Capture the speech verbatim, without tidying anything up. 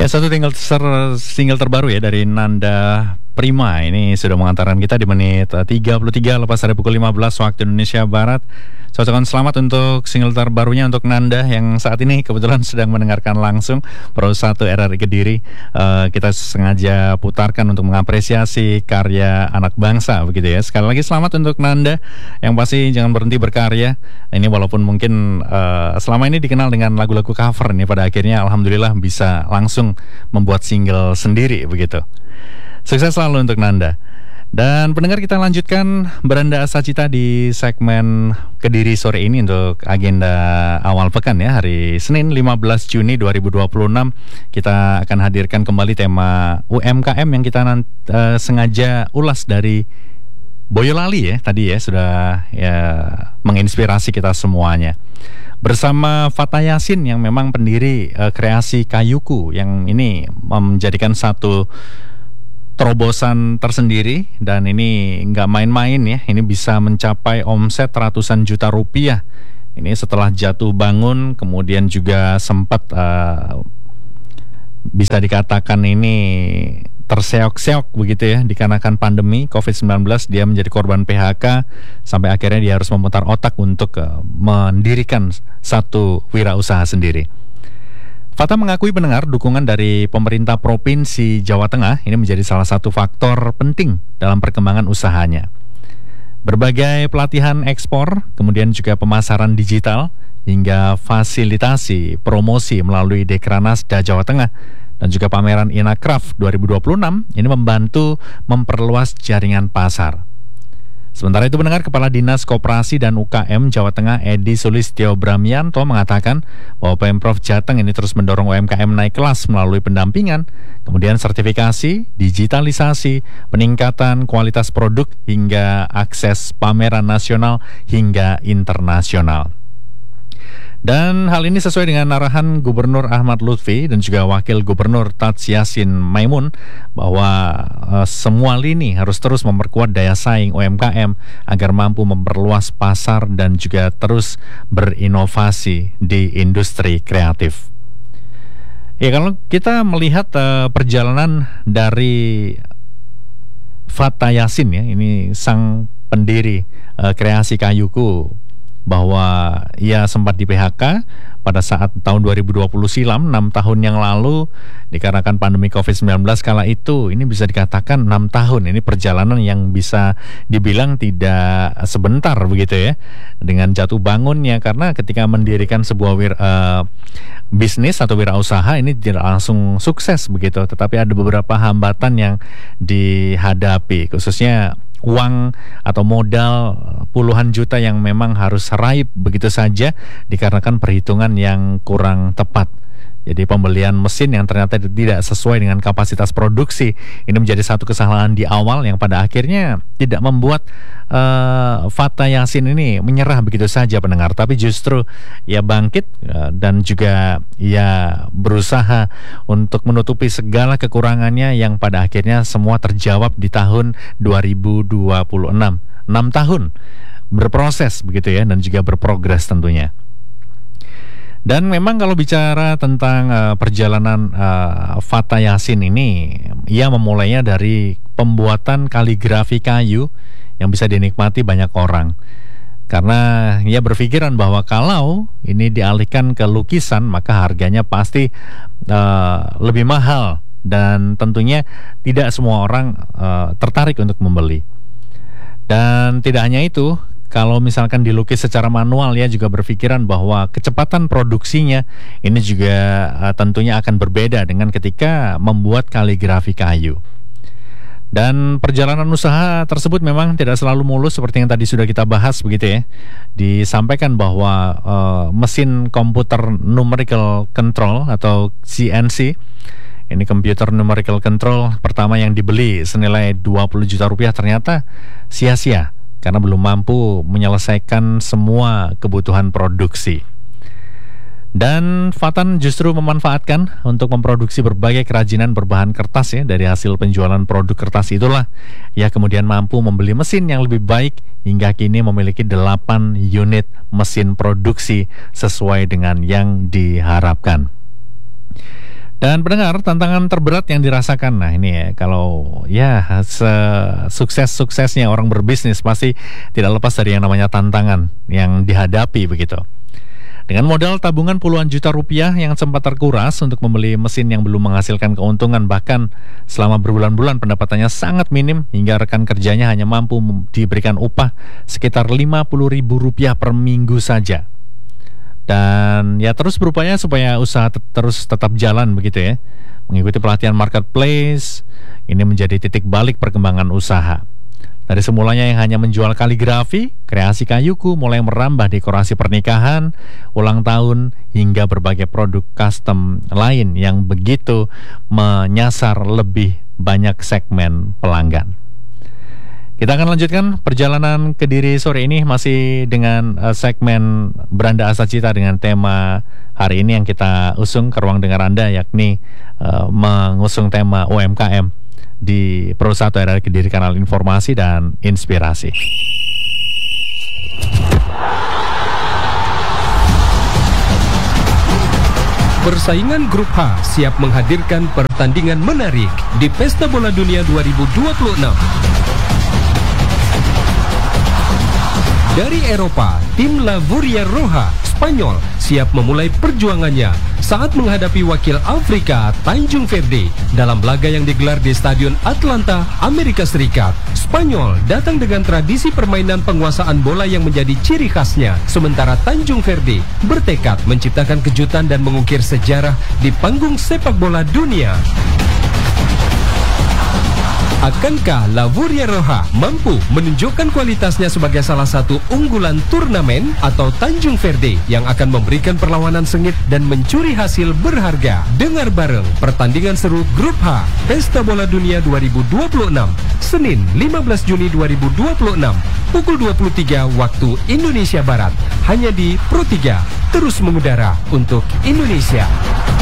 Ya, satu single, ter- single terbaru ya dari Nanda Prima. Ini sudah mengantarkan kita di menit eh, tiga puluh tiga lepas dari pukul lima belas waktu Indonesia Barat. Saya ucapkan selamat untuk single terbarunya untuk Nanda yang saat ini kebetulan sedang mendengarkan langsung Pro satu R R I Kediri. Eh, kita sengaja putarkan untuk mengapresiasi karya anak bangsa begitu ya. Sekali lagi selamat untuk Nanda yang pasti jangan berhenti berkarya. Ini walaupun mungkin eh, selama ini dikenal dengan lagu-lagu cover nih, pada akhirnya alhamdulillah bisa langsung membuat single sendiri begitu. Sukses selalu untuk Nanda. Dan pendengar, kita lanjutkan Beranda Asacita di segmen Kediri sore ini untuk agenda awal pekan ya. Hari Senin lima belas Juni dua ribu dua puluh enam kita akan hadirkan kembali tema U M K M yang kita nanti, uh, sengaja ulas dari Boyolali ya. Tadi ya sudah ya menginspirasi kita semuanya. Bersama Fata Yasin yang memang pendiri uh, kreasi Kayuku yang ini menjadikan satu terobosan tersendiri, dan ini nggak main-main ya. Ini bisa mencapai omset ratusan juta rupiah. Ini setelah jatuh bangun, kemudian juga sempat uh, bisa dikatakan ini terseok-seok begitu ya, dikarenakan pandemi covid sembilan belas. Dia menjadi korban P H K sampai akhirnya dia harus memutar otak untuk uh, mendirikan satu wirausaha sendiri. Fata mengakui mendengar dukungan dari pemerintah Provinsi Jawa Tengah ini menjadi salah satu faktor penting dalam perkembangan usahanya. Berbagai pelatihan ekspor, kemudian juga pemasaran digital, hingga fasilitasi promosi melalui Dekranasda Jawa Tengah dan juga pameran Inacraft dua ribu dua puluh enam ini membantu memperluas jaringan pasar. Sementara itu, mendengar Kepala Dinas Koperasi dan U K M Jawa Tengah Edi Sulistyo Bramianto mengatakan bahwa Pemprov Jateng ini terus mendorong U M K M naik kelas melalui pendampingan, kemudian sertifikasi, digitalisasi, peningkatan kualitas produk, hingga akses pameran nasional hingga internasional. Dan hal ini sesuai dengan arahan Gubernur Ahmad Lutfi dan juga Wakil Gubernur Tats Yassin Maimun bahwa uh, semua lini harus terus memperkuat daya saing U M K M agar mampu memperluas pasar dan juga terus berinovasi di industri kreatif. Ya, kalau kita melihat uh, perjalanan dari Fata Yasin ya, ini sang pendiri uh, kreasi Kayuku, bahwa ia sempat di P H K pada saat tahun dua ribu dua puluh silam, enam tahun yang lalu, dikarenakan pandemi covid sembilan belas kala itu. Ini bisa dikatakan enam tahun, ini perjalanan yang bisa dibilang tidak sebentar begitu ya, dengan jatuh bangunnya, karena ketika mendirikan sebuah wir, uh, bisnis atau wirausaha ini tidak langsung sukses begitu, tetapi ada beberapa hambatan yang dihadapi, khususnya uang atau modal puluhan juta yang memang harus raib begitu saja dikarenakan perhitungan yang kurang tepat. Jadi pembelian mesin yang ternyata tidak sesuai dengan kapasitas produksi ini menjadi satu kesalahan di awal yang pada akhirnya tidak membuat uh, Fata Yasin ini menyerah begitu saja, pendengar, tapi justru ia bangkit uh, dan juga ia berusaha untuk menutupi segala kekurangannya yang pada akhirnya semua terjawab di tahun dua ribu dua puluh enam. enam tahun berproses begitu ya, dan juga berprogres tentunya. Dan memang kalau bicara tentang uh, perjalanan uh, Fata Yasin ini, ia memulainya dari pembuatan kaligrafi kayu yang bisa dinikmati banyak orang. Karena ia berpikiran bahwa kalau ini dialihkan ke lukisan, maka harganya pasti uh, lebih mahal dan tentunya tidak semua orang uh, tertarik untuk membeli. Dan tidak hanya itu, kalau misalkan dilukis secara manual, ya juga berpikiran bahwa kecepatan produksinya ini juga uh, tentunya akan berbeda dengan ketika membuat kaligrafi kayu. Dan perjalanan usaha tersebut memang tidak selalu mulus seperti yang tadi sudah kita bahas begitu ya. Disampaikan bahwa uh, mesin komputer numerical control atau C N C, ini computer numerical control pertama yang dibeli senilai dua puluh juta rupiah ternyata sia-sia karena belum mampu menyelesaikan semua kebutuhan produksi. Dan Fatan justru memanfaatkan untuk memproduksi berbagai kerajinan berbahan kertas ya. Dari hasil penjualan produk kertas itulah ia kemudian mampu membeli mesin yang lebih baik hingga kini memiliki delapan unit mesin produksi sesuai dengan yang diharapkan. Dan pendengar, tantangan terberat yang dirasakan, nah ini ya, kalau ya sukses-suksesnya orang berbisnis pasti tidak lepas dari yang namanya tantangan yang dihadapi begitu. Dengan modal tabungan puluhan juta rupiah yang sempat terkuras untuk membeli mesin yang belum menghasilkan keuntungan, bahkan selama berbulan-bulan pendapatannya sangat minim hingga rekan kerjanya hanya mampu diberikan upah sekitar lima puluh ribu rupiah per minggu saja. Dan ya terus berupaya supaya usaha te- terus tetap jalan begitu ya. Mengikuti pelatihan marketplace, ini menjadi titik balik perkembangan usaha. Dari semulanya yang hanya menjual kaligrafi, kreasi kayuku, mulai merambah dekorasi pernikahan, ulang tahun, hingga berbagai produk custom lain yang begitu menyasar lebih banyak segmen pelanggan. Kita akan lanjutkan perjalanan Kediri sore ini masih dengan uh, segmen Beranda Asa Cita dengan tema hari ini yang kita usung ke ruang dengar Anda, yakni uh, mengusung tema U M K M di Pro satu R R Kediri, Kanal Informasi dan Inspirasi. Persaingan Grup H siap menghadirkan pertandingan menarik di Pesta Bola Dunia dua ribu dua puluh enam. Dari Eropa, tim Lavuria Roja, Spanyol, siap memulai perjuangannya saat menghadapi wakil Afrika, Tanjung Verde, dalam laga yang digelar di Stadion Atlanta, Amerika Serikat. Spanyol datang dengan tradisi permainan penguasaan bola yang menjadi ciri khasnya, sementara Tanjung Verde bertekad menciptakan kejutan dan mengukir sejarah di panggung sepak bola dunia. Akankah Lavuria Roja mampu menunjukkan kualitasnya sebagai salah satu unggulan turnamen, atau Tanjung Verde yang akan memberikan perlawanan sengit dan mencuri hasil berharga? Dengar bareng pertandingan seru Grup H Pesta Bola Dunia dua ribu dua puluh enam, Senin lima belas Juni dua ribu dua puluh enam, pukul dua puluh tiga waktu Indonesia Barat, hanya di Pro tiga, terus mengudara untuk Indonesia.